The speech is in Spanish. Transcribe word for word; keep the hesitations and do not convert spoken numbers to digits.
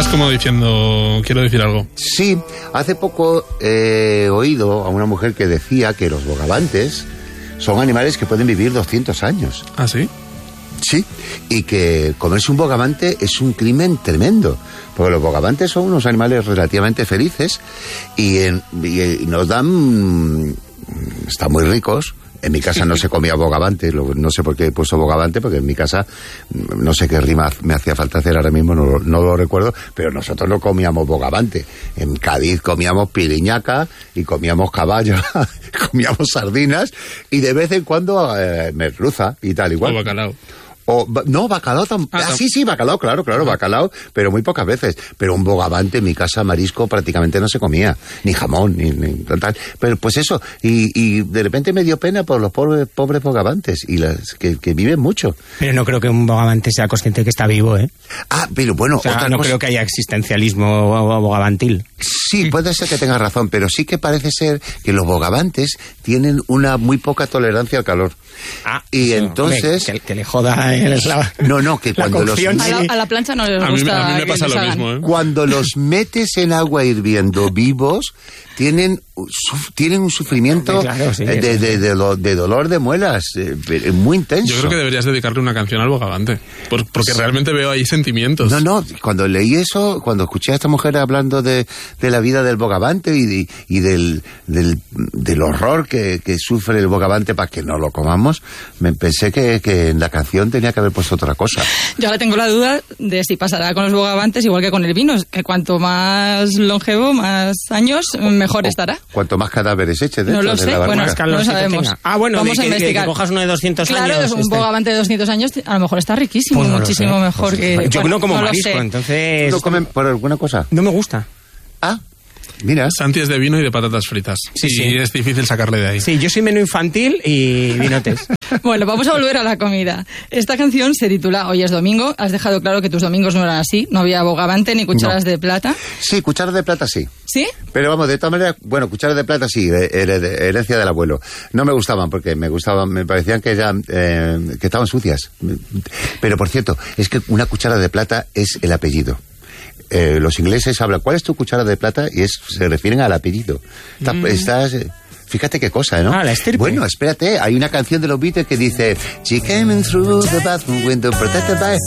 más como diciendo, quiero decir algo. Sí, hace poco he oído a una mujer que decía que los bogavantes son animales que pueden vivir doscientos años. ¿Ah, sí? Sí, y que comerse un bogavante es un crimen tremendo, porque los bogavantes son unos animales relativamente felices y, en, y, y nos dan... están muy ricos. En mi casa no se comía bogavante, no sé por qué he puesto bogavante, porque en mi casa no sé qué rima me hacía falta hacer ahora mismo, no, no lo recuerdo, pero nosotros no comíamos bogavante. En Cádiz comíamos piriñaca y comíamos caballo, comíamos sardinas y de vez en cuando eh, merluza y tal igual. O bacalao. O, no, bacalao tampoco. Ah, ah, sí, sí, bacalao, claro, claro, bacalao, pero muy pocas veces. Pero un bogavante en mi casa, marisco, prácticamente no se comía. Ni jamón, ni, ni tal. Pero pues eso, y, y de repente me dio pena por los pobres, pobres bogavantes, y las que, que viven mucho. Pero no creo que un bogavante sea consciente de que está vivo, ¿eh? Ah, pero bueno, o sea, otra no cosa... creo que haya existencialismo bogavantil. Sí, puede ser que tengas razón, pero sí que parece ser que los bogavantes tienen una muy poca tolerancia al calor. Ah, y eso, entonces... hombre, que, que le joda el, la, no, no, que cuando los... A la, a la plancha no les a gusta. Mí, a mí me pasa lo hagan. mismo, ¿eh? Cuando los metes en agua hirviendo vivos, tienen, suf, tienen un sufrimiento claro, sí, de, de, de, de, do, de dolor de muelas eh, muy intenso. Yo creo que deberías dedicarle una canción al bogavante, por, porque realmente veo ahí sentimientos. No, no, cuando leí eso, cuando escuché a esta mujer hablando de, de la vida del bogavante y, de, y del, del, del horror que, que sufre el bogavante para que no lo comamos, me pensé que, que en la canción tenía que haber puesto otra cosa. Yo ahora tengo la duda de si pasará con los bogavantes igual que con el vino, que cuanto más longevo, más años, mejor o, estará. Cuanto más cadáveres eche dentro no lo de sé, la bueno, barbaca. no lo sabemos. Ah, bueno, vamos de, a investigar. De, de que cojas uno de doscientos claro, años. Claro, un este. bogavante de doscientos años a lo mejor está riquísimo, pues no muchísimo mejor pues, que... Yo bueno, no como no marisco, entonces... ¿No comen por alguna cosa? No me gusta. Ah, mira. Santi es de vino y de patatas fritas. Sí, y sí. es difícil sacarle de ahí. Sí, yo soy menú infantil y vinotes. Bueno, vamos a volver a la comida. Esta canción se titula Hoy es domingo. Has dejado claro que tus domingos no eran así. No había bogavante ni cucharas no. de plata. Sí, cucharas de plata sí. ¿Sí? Pero vamos, de todas maneras, bueno, cucharas de plata sí, herencia del abuelo. No me gustaban porque me gustaban, me parecían que ya, eh, que estaban sucias. Pero por cierto, es que una cuchara de plata es el apellido. Eh, los ingleses hablan, ¿cuál es tu cuchara de plata? Y es, se refieren al apellido. Está, mm. Estás... Fíjate qué cosa, ¿no? Ah, la estirpe. Bueno, espérate, hay una canción de los Beatles que dice She came in through the bathroom window protected by